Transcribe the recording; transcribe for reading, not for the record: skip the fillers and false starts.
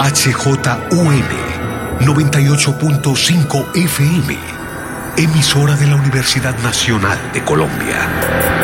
HJUN 98.5 FM, emisora de la Universidad Nacional de Colombia.